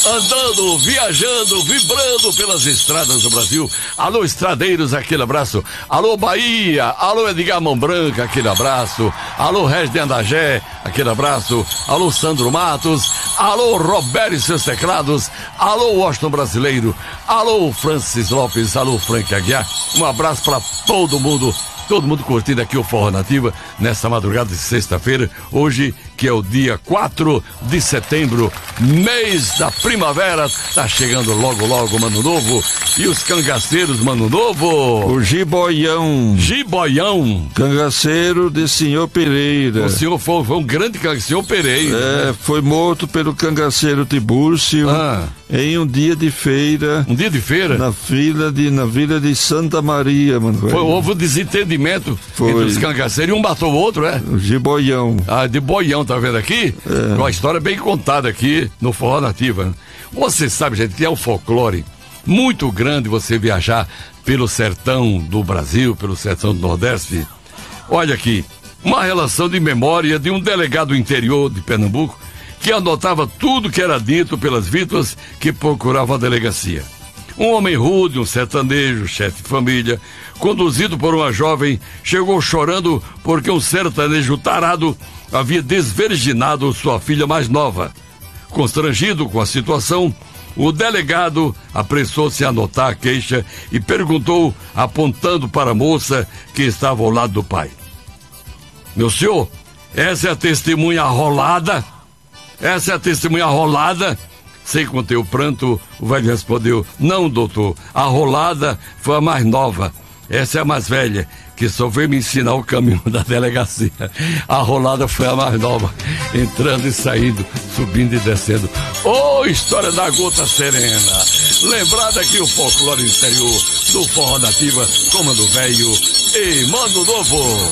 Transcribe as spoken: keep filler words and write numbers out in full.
andando, viajando, vibrando pelas estradas do Brasil. Alô, estradeiros, aquele abraço. Alô, Bahia, alô, Edgar Mão Branca, aquele abraço. Alô, Regis de Andagé, aquele abraço. Alô, Sandro Matos. Alô, Roberto e seus teclados. Alô, Washington Brasileiro. Alô, Francis Lopes. Alô, Frank Aguiar. Um abraço para todo mundo. Todo mundo curtindo aqui o Forró Nativa nessa madrugada de sexta-feira, hoje que é o dia quatro de setembro, mês da primavera, tá chegando logo logo o Ano Novo, e os cangaceiros Ano Novo. O Jiboião. Jiboião. Cangaceiro de Senhor Pereira. O senhor foi, foi um grande cangaceiro, Pereira. É, foi morto pelo cangaceiro Tibúrcio ah. em um dia de feira. Um dia de feira? Na vila de, na vila de Santa Maria, mano. Foi, houve um desentendimento Foi. entre os cangaceiros e um matou o outro, é? De boião. Ah, de boião, tá vendo aqui? É. Uma história bem contada aqui no Forró Nativa. Você sabe, gente, que é um folclore muito grande você viajar pelo sertão do Brasil, pelo sertão do Nordeste. Olha aqui, uma relação de memória de um delegado interior de Pernambuco que anotava tudo que era dito pelas vítimas que procuravam a delegacia. Um homem rude, um sertanejo, chefe de família, conduzido por uma jovem, chegou chorando porque um sertanejo tarado havia desvirginado sua filha mais nova. Constrangido com a situação, o delegado apressou-se a anotar a queixa e perguntou, apontando para a moça que estava ao lado do pai: meu senhor, essa é a testemunha arrolada? Essa é a testemunha arrolada? Sem conter o pranto, o velho respondeu: não, doutor, a rolada foi a mais nova. Essa é a mais velha, que só veio me ensinar o caminho da delegacia. A rolada foi a mais nova, entrando e saindo, subindo e descendo. Ô, oh, história da gota serena. Lembrado aqui o folclore interior do Forró Nativa, Comando Velho e Mano Novo.